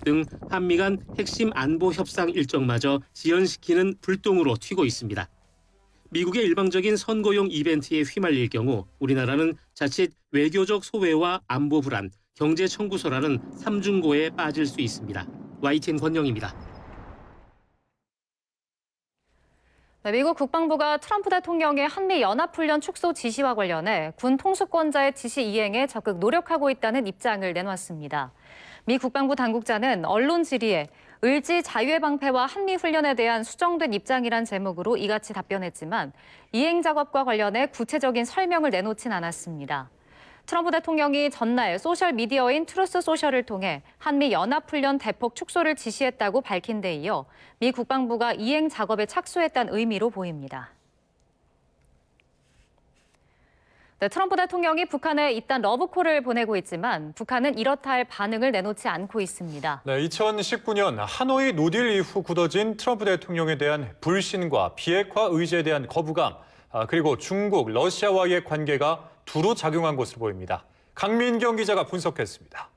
등 한미 간 핵심 안보 협상 일정마저 지연시키는 불똥으로 튀고 있습니다. 미국의 일방적인 선거용 이벤트에 휘말릴 경우 우리나라는 자칫 외교적 소외와 안보 불안, 경제 청구서라는 삼중고에 빠질 수 있습니다. YTN 권영입니다. 네, 미국 국방부가 트럼프 대통령의 한미 연합훈련 축소 지시와 관련해 군 통수권자의 지시 이행에 적극 노력하고 있다는 입장을 내놨습니다. 미 국방부 당국자는 언론 질의에 의지 자유의 방패와 한미 훈련에 대한 수정된 입장이란 제목으로 이같이 답변했지만 이행 작업과 관련해 구체적인 설명을 내놓진 않았습니다. 트럼프 대통령이 전날 소셜미디어인 트루스 소셜을 통해 한미 연합훈련 대폭 축소를 지시했다고 밝힌 데 이어 미 국방부가 이행 작업에 착수했다는 의미로 보입니다. 네, 트럼프 대통령이 북한에 잇단 러브콜을 보내고 있지만 북한은 이렇다 할 반응을 내놓지 않고 있습니다. 네, 2019년 하노이 노딜 이후 굳어진 트럼프 대통령에 대한 불신과 비핵화 의지에 대한 거부감, 그리고 중국, 러시아와의 관계가 두루 작용한 것으로 보입니다. 강민경 기자가 분석했습니다.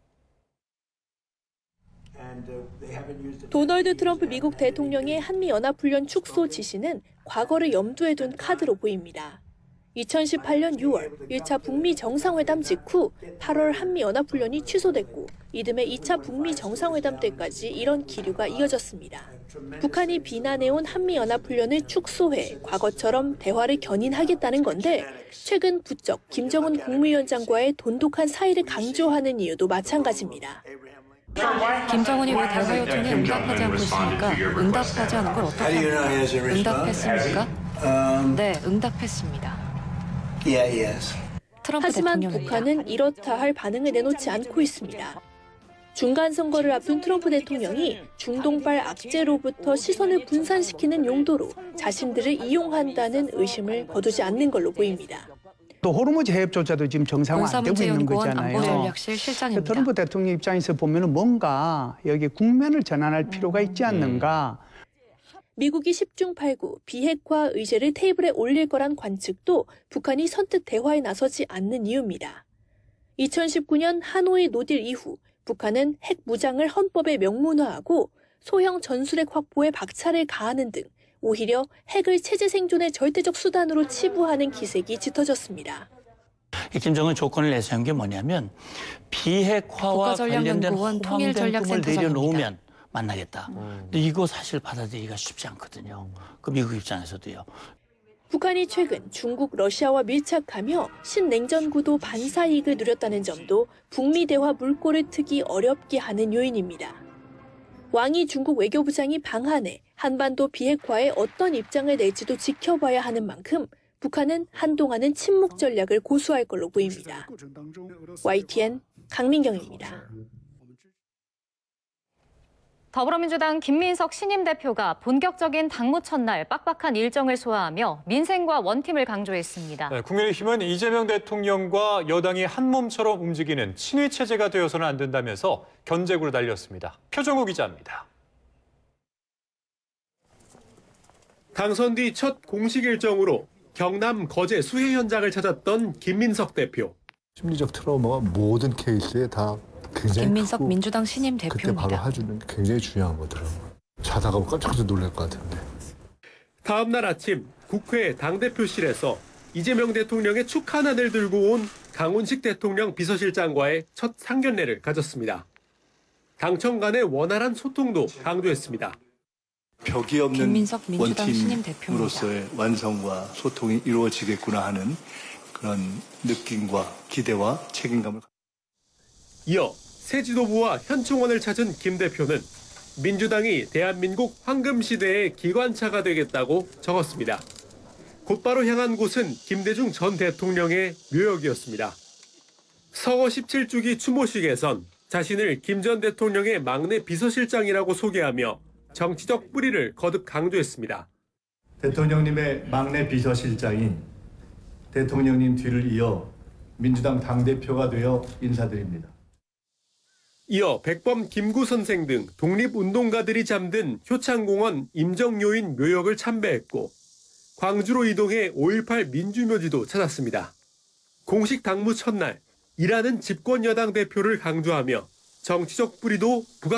도널드 트럼프 미국 대통령의 한미연합훈련 축소 지시는 과거를 염두에 둔 카드로 보입니다. 2018년 6월 1차 북미 정상회담 직후 8월 한미연합훈련이 취소됐고 이듬해 2차 북미 정상회담 때까지 이런 기류가 이어졌습니다. 북한이 비난해온 한미연합훈련을 축소해 과거처럼 대화를 견인하겠다는 건데 최근 부쩍 김정은 국무위원장과의 돈독한 사이를 강조하는 이유도 마찬가지입니다. 김정은이 왜 대화 요청에 응답하지 않고 있습니까? 응답하지 않은 걸 어떻게 합니까? 응답했습니까? 네, 응답했습니다. 하지만 북한은 이렇다 할 반응을 내놓지 않고 있습니다. 중간 선거를 앞둔 트럼프 대통령이 중동발 악재로부터 시선을 분산시키는 용도로 자신들을 이용한다는 의심을 거두지 않는 걸로 보입니다. 또 호르무즈 해협조차도 지금 정상화 안 되고 있는 거잖아요. 안보전략실 실장입니다. 트럼프 대통령 입장에서 보면은 뭔가 여기 국면을 전환할 필요가 있지 않는가. 미국이 10중 8구 비핵화 의제를 테이블에 올릴 거란 관측도 북한이 선뜻 대화에 나서지 않는 이유입니다. 2019년 하노이 노딜 이후 북한은 핵 무장을 헌법에 명문화하고 소형 전술핵 확보에 박차를 가하는 등 오히려 핵을 체제 생존의 절대적 수단으로 치부하는 기색이 짙어졌습니다. 김정은 조건을 내세운 게 뭐냐면 비핵화와 관련된 호황된 꿈을 내려놓으면 만나겠다. 근데 이거 사실 받아들이기가 쉽지 않거든요. 그 미국 입장에서도요. 북한이 최근 중국, 러시아와 밀착하며 신냉전 구도 반사 이익을 누렸다는 점도 북미 대화 물꼬를 트기 어렵게 하는 요인입니다. 왕이 중국 외교부장이 방한해 한반도 비핵화에 어떤 입장을 낼지도 지켜봐야 하는 만큼 북한은 한동안은 침묵 전략을 고수할 걸로 보입니다. YTN 강민경입니다. 더불어민주당 김민석 신임 대표가 본격적인 당무 첫날 빡빡한 일정을 소화하며 민생과 원팀을 강조했습니다. 네, 국민의힘은 이재명 대통령과 여당이 한 몸처럼 움직이는 친위 체제가 되어서는 안 된다면서 견제구를 날렸습니다. 표정우 기자입니다. 당선 뒤 첫 공식 일정으로 경남 거제 수해 현장을 찾았던 김민석 대표. 심리적 트라우마가 모든 케이스에 다 굉장히 김민석 크고 민주당 신임 대표입니다. 그때 바로 해주는 게 굉장히 중요한 거더라고요. 자다가 깜짝 놀랄 것 같은데. 다음 날 아침 국회 당대표실에서 이재명 대통령의 축하난을 들고 온 강훈식 대통령 비서실장과의 첫 상견례를 가졌습니다. 당청 간의 원활한 소통도 강조했습니다. 벽이 없는 김민석 민주당 신임 원팀으로서의 완성과 소통이 이루어지겠구나 하는 그런 느낌과 기대와 책임감을. 이어 새 지도부와 현 청원을 찾은 김 대표는 민주당이 대한민국 황금시대의 기관차가 되겠다고 적었습니다. 곧바로 향한 곳은 김대중 전 대통령의 묘역이었습니다. 서거 17주기 추모식에선 자신을 김 전 대통령의 막내 비서실장이라고 소개하며 정치적 뿌리를 거듭 강조했습니다. 대통령님의 막내 비서실장인 대통령님 뒤를 이어 민주당 당대표가 되어 인사드립니다. 이어 백범 김구 선생 등 독립운동가들이 잠든 효창공원 임정요인 묘역을 참배했고 광주로 이동해 5.18 민주묘지도 찾았습니다. 공식 당무 첫날 일하는 집권여당 대표를 강조하며 정치적 뿌리도 부각